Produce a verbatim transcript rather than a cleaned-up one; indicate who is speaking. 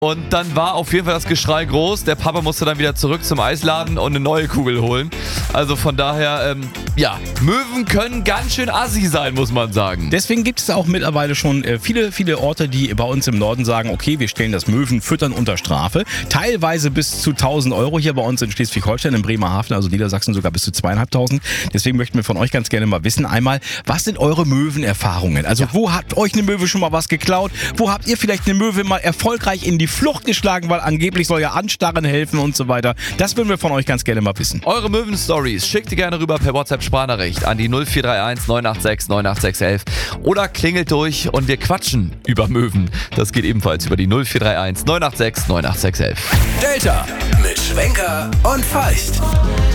Speaker 1: Und dann war auf jeden Fall das Geschrei groß. Der Papa musste dann wieder zurück zum Eisladen und eine neue Kugel holen. Also von daher, ähm, ja, Möwen können ganz schön assi sein, muss man sagen.
Speaker 2: Deswegen gibt es auch mittlerweile schon äh, viele, viele Orte, die bei uns im Norden sagen, okay, wir stellen das Möwenfüttern unter Strafe. Teilweise bis zu tausend Euro hier bei uns in Schleswig-Holstein, in Bremerhaven, also Niedersachsen sogar bis zu zweieinhalbtausend. Deswegen möchten wir von euch ganz gerne mal wissen, einmal, was sind eure Möwenerfahrungen? Also ja. Wo hat euch eine Möwe schon mal was geklaut? Wo habt ihr vielleicht eine Möwe mal erfolgreich in die Flucht geschlagen, weil angeblich soll ja Anstarren helfen und so weiter. Das würden wir von euch ganz gerne mal wissen.
Speaker 1: Eure Möwen-Stories schickt ihr gerne rüber per WhatsApp-Sprachnachricht an die null vier drei eins neun acht sechs neun acht sechs eins eins oder klingelt durch und wir quatschen über Möwen. Das geht ebenfalls über die null vier drei eins neun acht sechs neun acht sechs eins eins.
Speaker 3: Delta mit Schwenker und Feist.